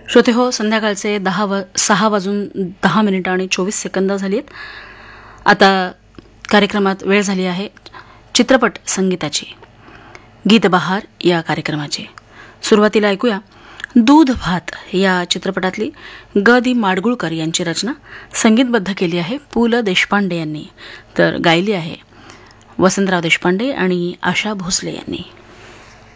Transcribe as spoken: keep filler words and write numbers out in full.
श्रोते हो, संध्याकाळचे दहा व सहा वाजून दहा मिनिटं आणि चोवीस सेकंद झालीत. आता कार्यक्रमात वेळ झाली आहे चित्रपट संगीताची. गीतबहार या कार्यक्रमाची सुरुवातीला ऐकूया दूध भात या चित्रपटातली ग दी माडगुळकर यांची रचना संगीतबद्ध केली आहे पु ल देशपांडे यांनी, तर गायली आहे वसंतराव देशपांडे आणि आशा भोसले यांनी.